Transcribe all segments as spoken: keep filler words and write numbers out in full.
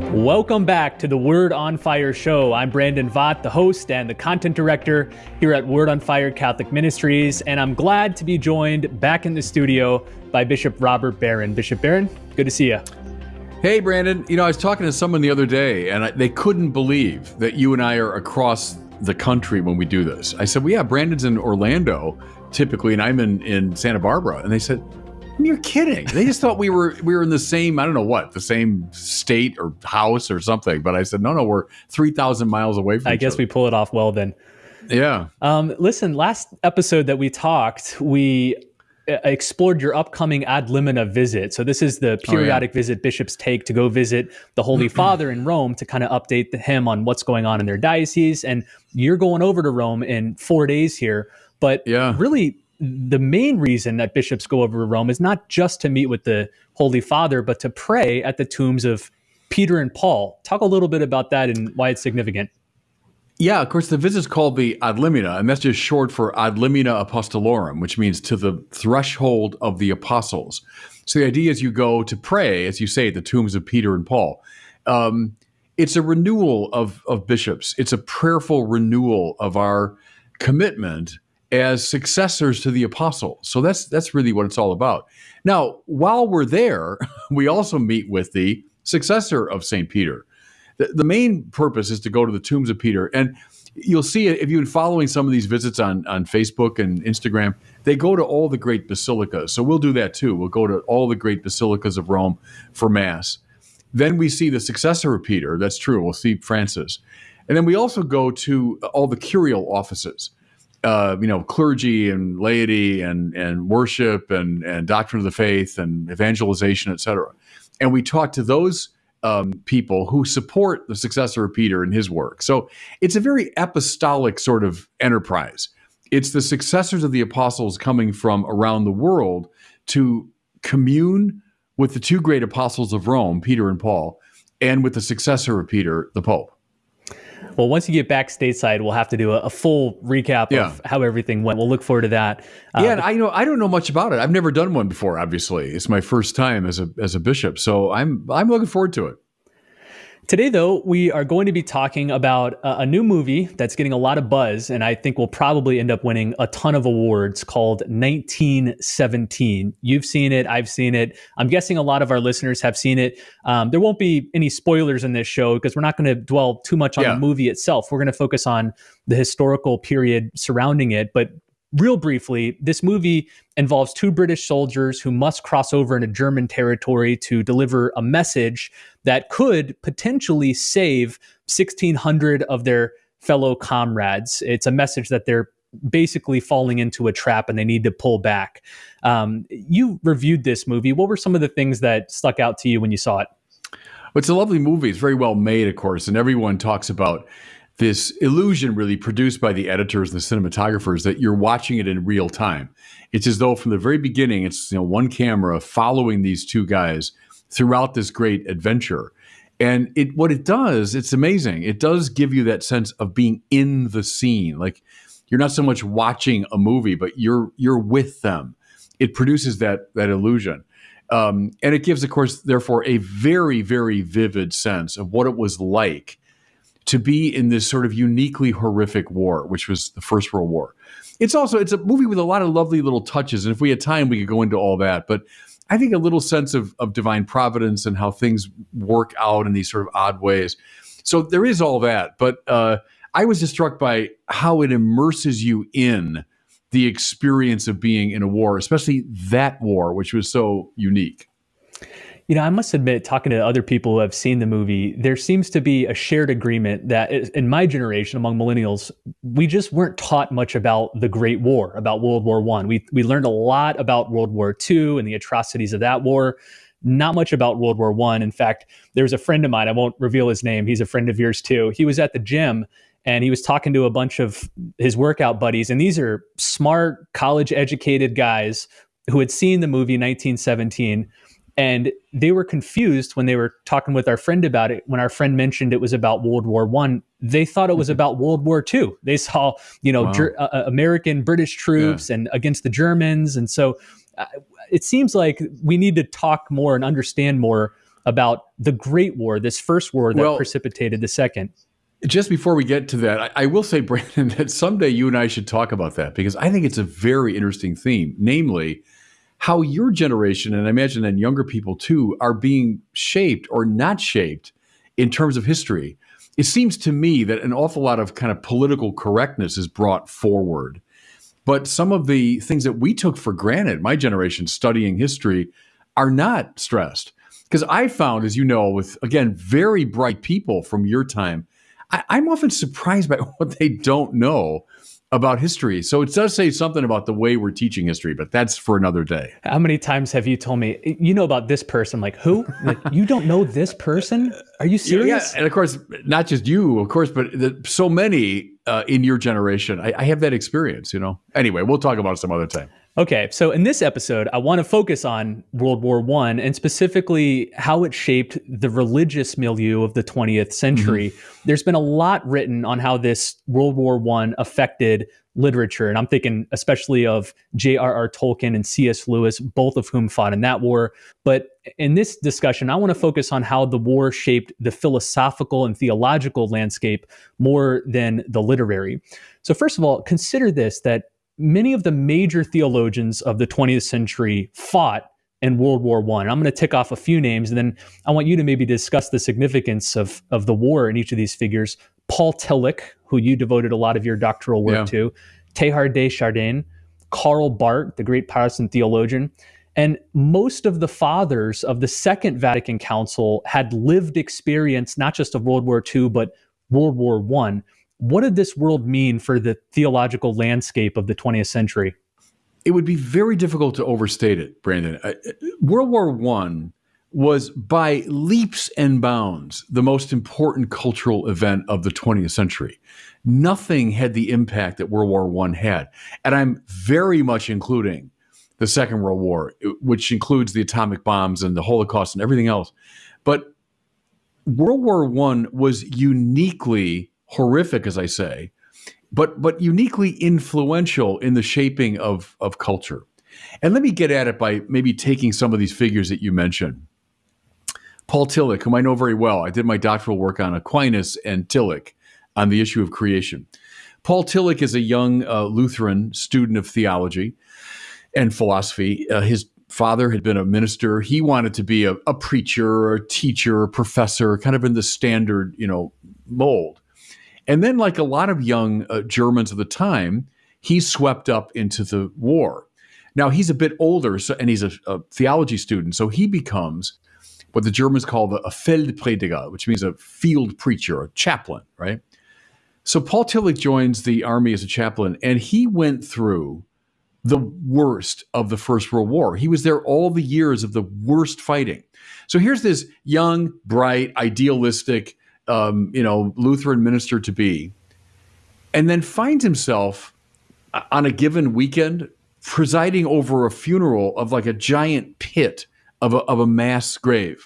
Welcome back to the Word on Fire show. I'm Brandon Vaught, the host and the content director here at Word on Fire Catholic Ministries, and I'm glad to be joined back in the studio by Bishop Robert Barron. Bishop Barron, good to see you. Hey, Brandon. You know, I was talking to someone the other day, and I, they couldn't believe that you and I are across the country when we do this. I said, well, yeah, Brandon's in Orlando typically, and I'm in, in Santa Barbara. And they said, you're kidding. They just thought we were we were in the same, I don't know what, the same state or house or something. But I said, no, no, we're three thousand miles away from I each guess other. we pull it off well then. Yeah. Um, listen, last episode that we talked, we explored your upcoming Ad Limina visit. So this is the periodic oh, yeah. visit bishops take to go visit the Holy Father in Rome to kind of update him on what's going on in their diocese. And you're going over to Rome in four days here. But yeah. really, the main reason that bishops go over to Rome is not just to meet with the Holy Father, but to pray at the tombs of Peter and Paul. Talk a little bit about that and why it's significant. Yeah, of course, the visit's called the Ad Limina, and that's just short for Ad Limina Apostolorum, which means to the threshold of the apostles. So the idea is you go to pray, as you say, at the tombs of Peter and Paul. Um, it's a renewal of, of bishops. It's a prayerful renewal of our commitment as successors to the apostles. So that's that's really what it's all about. Now, while we're there, we also meet with the successor of Saint Peter. The, the main purpose is to go to the tombs of Peter. And you'll see, if you've been following some of these visits on, on Facebook and Instagram, they go to all the great basilicas. So we'll do that too. We'll go to all the great basilicas of Rome for Mass. Then we see the successor of Peter. That's true. We'll see Francis. And then we also go to all the curial offices. Uh, you know, clergy and laity and and worship and, and doctrine of the faith and evangelization, et cetera. And we talk to those um, people who support the successor of Peter in his work. So it's a very apostolic sort of enterprise. It's the successors of the apostles coming from around the world to commune with the two great apostles of Rome, Peter and Paul, and with the successor of Peter, the Pope. Well, once you get back stateside, we'll have to do a, a full recap yeah. of how everything went. We'll look forward to that. Uh, yeah, and I know I don't know much about it. I've never done one before. Obviously, it's my first time as a as a bishop, so I'm I'm looking forward to it. Today, though, we are going to be talking about a, a new movie that's getting a lot of buzz, and I think will probably end up winning a ton of awards, called nineteen seventeen. You've seen it. I've seen it. I'm guessing a lot of our listeners have seen it. Um, there won't be any spoilers in this show because we're not going to dwell too much on yeah. the movie itself. We're going to focus on the historical period surrounding it. But real briefly, this movie involves two British soldiers who must cross over into German territory to deliver a message that could potentially save sixteen hundred of their fellow comrades. It's a message that they're basically falling into a trap and they need to pull back. Um, you reviewed this movie. What were some of the things that stuck out to you when you saw it? Well, it's a lovely movie. It's very well made, of course, and everyone talks about this illusion really produced by the editors and the cinematographers that you're watching it in real time. It's as though from the very beginning, it's you know one camera following these two guys throughout this great adventure. And it what it does, it's amazing. It does give you that sense of being in the scene. Like you're not so much watching a movie, but you're you're with them. It produces that that illusion. Um, and it gives, of course, therefore, a very, very vivid sense of what it was like to be in this sort of uniquely horrific war, which was the First World War. It's also, it's a movie with a lot of lovely little touches. And if we had time, we could go into all that. But I think a little sense of, of divine providence and how things work out in these sort of odd ways. So there is all that. But uh, I was just struck by how it immerses you in the experience of being in a war, especially that war, which was so unique. You know, I must admit, talking to other people who have seen the movie, there seems to be a shared agreement that in my generation, among millennials, we just weren't taught much about the Great War, about World War One. We we learned a lot about World War Two and the atrocities of that war, not much about World War One. In fact, there was a friend of mine, I won't reveal his name, he's a friend of yours too. He was at the gym and he was talking to a bunch of his workout buddies, and these are smart, college-educated guys who had seen the movie nineteen seventeen. And they were confused when they were talking with our friend about it. When our friend mentioned it was about World War One, they thought it was about World War Two. They saw, you know, wow. ger- uh, American, British troops yeah. and against the Germans. And so uh, it seems like we need to talk more and understand more about the Great War, this first war that Well, precipitated the second. Just before we get to that, I, I will say, Brandon, that someday you and I should talk about that because I think it's a very interesting theme, namely how your generation, and I imagine then younger people too, are being shaped or not shaped in terms of history. It seems to me that an awful lot of kind of political correctness is brought forward. But some of the things that we took for granted, my generation studying history, are not stressed. Because I found, as you know, with, again, very bright people from your time, I, I'm often surprised by what they don't know about history. So it does say something about the way we're teaching history, but that's for another day. How many times have you told me, you know about this person? I'm like, who? Like, you don't know this person? Are you serious? Yeah, and of course, not just you, of course, but the, so many uh, in your generation. I, I have that experience, you know. Anyway, we'll talk about it some other time. Okay, so in this episode, I want to focus on World War One and specifically how it shaped the religious milieu of the twentieth century. Mm-hmm. There's been a lot written on how this World War One affected literature, and I'm thinking especially of J R R Tolkien and C S Lewis, both of whom fought in that war. But in this discussion, I want to focus on how the war shaped the philosophical and theological landscape more than the literary. So first of all, consider this, that many of the major theologians of the twentieth century fought in World War One. I'm going to tick off a few names, and then I want you to maybe discuss the significance of, of the war in each of these figures. Paul Tillich, who you devoted a lot of your doctoral work yeah. to, Teilhard de Chardin, Karl Barth, the great Protestant theologian, and most of the fathers of the Second Vatican Council had lived experience, not just of World War Two, but World War One. What did this world mean for the theological landscape of the twentieth century? It would be very difficult to overstate it, Brandon. Uh, World War One was by leaps and bounds the most important cultural event of the twentieth century. Nothing had the impact that World War One had. And I'm very much including the Second World War, which includes the atomic bombs and the Holocaust and everything else. But World War One was uniquely horrific, as I say, but but uniquely influential in the shaping of, of culture. And let me get at it by maybe taking some of these figures that you mentioned. Paul Tillich, whom I know very well. I did my doctoral work on Aquinas and Tillich on the issue of creation. Paul Tillich is a young uh, Lutheran student of theology and philosophy. Uh, his father had been a minister. He wanted to be a, a preacher or a teacher, a professor, kind of in the standard, you know, mold. And then, like a lot of young uh, Germans of the time, he swept up into the war. Now, he's a bit older, so, and he's a, a theology student, so he becomes what the Germans call the, a Feldprediger, which means a field preacher, a chaplain, right? So Paul Tillich joins the army as a chaplain, and he went through the worst of the First World War. He was there all the years of the worst fighting. So here's this young, bright, idealistic, Um, you know, Lutheran minister to be, and then finds himself on a given weekend presiding over a funeral of like a giant pit of a, of a mass grave.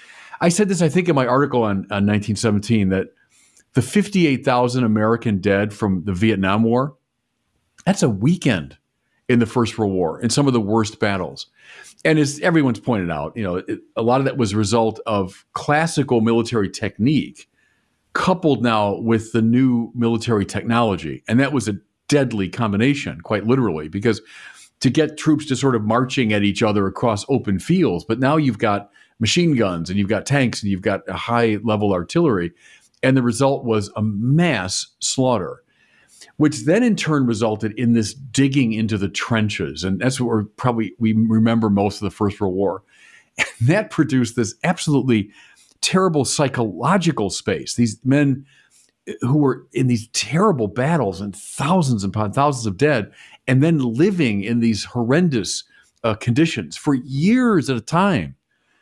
I said this, I think, in my article on, on nineteen seventeen, that the fifty-eight thousand American dead from the Vietnam War, that's a weekend in the First World War, in some of the worst battles. And as everyone's pointed out, you know, it, a lot of that was a result of classical military technique coupled now with the new military technology. And that was a deadly combination, quite literally, because to get troops to sort of marching at each other across open fields, but now you've got machine guns and you've got tanks and you've got a high-level artillery, and the result was a mass slaughter, which then in turn resulted in this digging into the trenches. And that's what we're probably, we remember most of the First World War. And that produced this absolutely terrible psychological space. These men who were in these terrible battles and thousands upon thousands of dead, and then living in these horrendous uh, conditions for years at a time.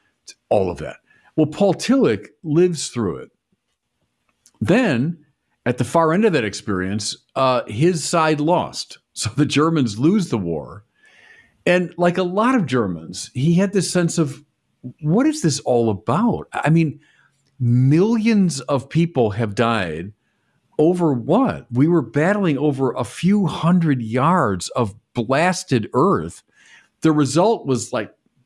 All of that. Well, Paul Tillich lives through it. Then, at the far end of that experience, uh, his side lost. So the Germans lose the war. And like a lot of Germans, he had this sense of, what is this all about? I mean, millions of people have died over what? We were battling over a few hundred yards of blasted earth. The result was like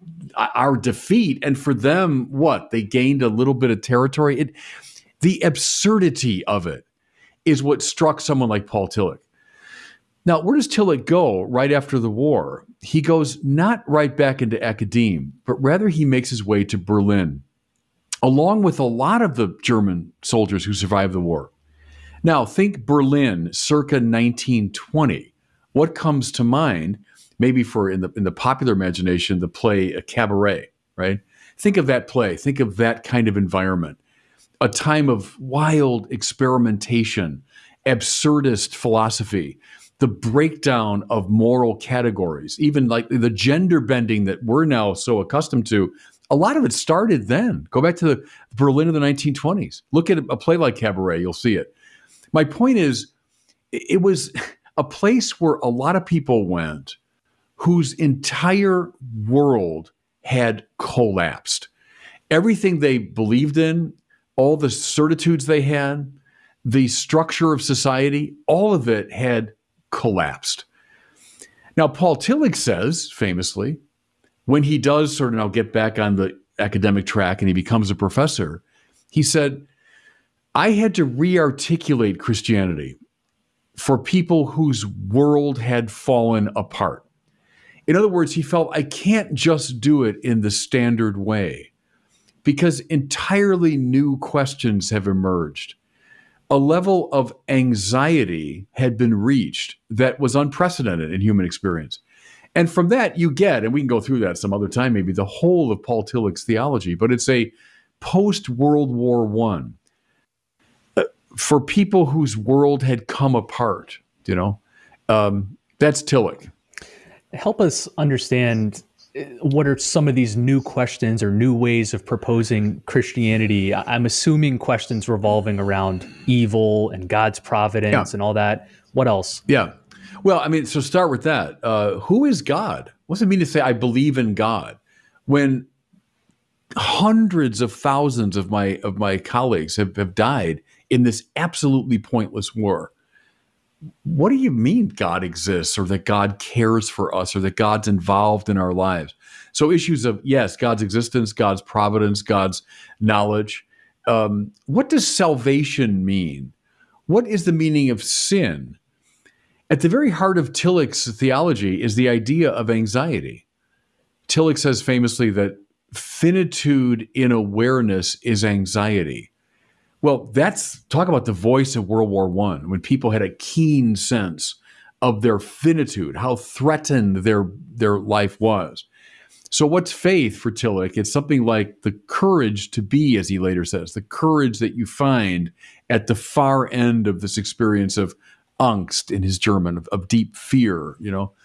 our defeat. And for them, what? They gained a little bit of territory. It, the absurdity of it is what struck someone like Paul Tillich. Now, where does Tillich go right after the war? He goes not right back into academe, but rather he makes his way to Berlin, along with a lot of the German soldiers who survived the war. Now, think Berlin circa nineteen twenty. What comes to mind, maybe for in the in the popular imagination, the play A Cabaret, right? Think of that play. Think of that kind of environment. A time of wild experimentation, absurdist philosophy, the breakdown of moral categories, even like the gender bending that we're now so accustomed to. A lot of it started then. Go back to the Berlin of the nineteen twenties. Look at a play like Cabaret, you'll see it. My point is, it was a place where a lot of people went whose entire world had collapsed. Everything they believed in, all the certitudes they had, the structure of society, all of it had collapsed. Now, Paul Tillich says, famously, when he does sort of now get back on the academic track and he becomes a professor, he said, I had to re-articulate Christianity for people whose world had fallen apart. In other words, he felt, I can't just do it in the standard way because entirely new questions have emerged. A level of anxiety had been reached that was unprecedented in human experience. And from that, you get, and we can go through that some other time, maybe the whole of Paul Tillich's theology, but it's a post-World War One uh, for people whose world had come apart, you know, um, that's Tillich. Help us understand what are some of these new questions or new ways of proposing Christianity. I'm assuming questions revolving around evil and God's providence yeah. and all that. What else? Yeah. Well, I mean, so start with that. Uh, who is God? What's it mean to say, I believe in God? When hundreds of thousands of my of my colleagues have, have died in this absolutely pointless war. What do you mean God exists or that God cares for us or that God's involved in our lives? So issues of, yes, God's existence, God's providence, God's knowledge. Um, what does salvation mean? What is the meaning of sin? At the very heart of Tillich's theology is the idea of anxiety. Tillich says famously that finitude in awareness is anxiety. Well, that's, talk about the voice of World War One, when people had a keen sense of their finitude, how threatened their, their life was. So what's faith for Tillich? It's something like the courage to be, as he later says, the courage that you find at the far end of this experience of Angst in his German, of, of deep fear, you know.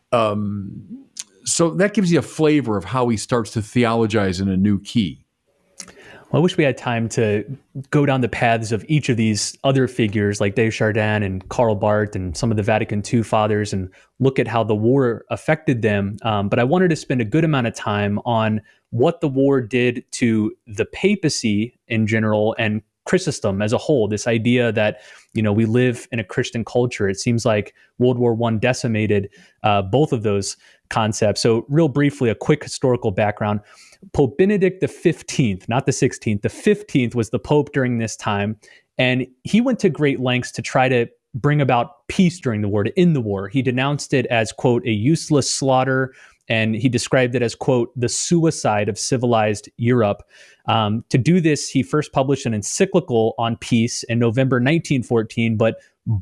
Um, so that gives you a flavor of how he starts to theologize in a new key. Well, I wish we had time to go down the paths of each of these other figures like Desjardins and Karl Barth and some of the Vatican Two fathers and look at how the war affected them. Um, but I wanted to spend a good amount of time on what the war did to the papacy in general and Chrysostom as a whole, this idea that, you know, we live in a Christian culture. It seems like World War One decimated uh, both of those concepts. So real briefly, a quick historical background. Pope Benedict the fifteenth, not the sixteenth, the fifteenth was the Pope during this time. And he went to great lengths to try to bring about peace during the war, to end the war. He denounced it as, quote, a useless slaughter. And he described it as, quote, the suicide of civilized Europe. Um, to do this, he first published an encyclical on peace in November nineteen fourteen, but